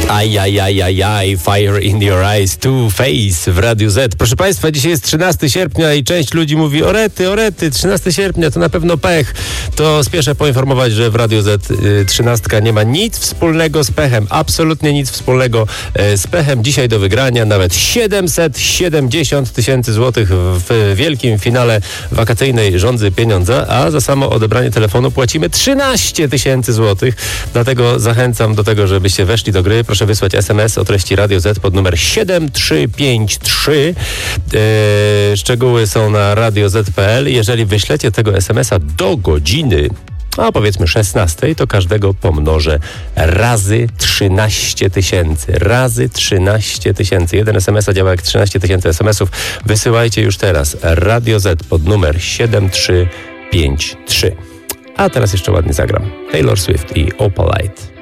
Ajajajajaj, Fire in your eyes, Two Face w Radiu Z. Proszę Państwa, dzisiaj jest 13 sierpnia i część ludzi mówi orety, 13 sierpnia to na pewno pech. To spieszę poinformować, że w Radiu Z 13 nie ma nic wspólnego z pechem, absolutnie nic wspólnego z pechem. Dzisiaj do wygrania nawet 770 000 złotych w wielkim finale wakacyjnej Rządzy Pieniądza, a za samo odebranie telefonu płacimy 13 000 złotych. Dlatego zachęcam do tego, żebyście weszli do gry. Proszę wysłać SMS o treści Radio Z pod numer 7353. Szczegóły są na radioz.pl. Jeżeli wyślecie tego SMS-a do godziny, a powiedzmy 16, to każdego pomnożę razy 13 000. Razy 13 000. Jeden SMS-a działa jak 13 000 SMS-ów. Wysyłajcie już teraz Radio Z pod numer 7353. A teraz jeszcze ładnie zagram. Taylor Swift i Opalite.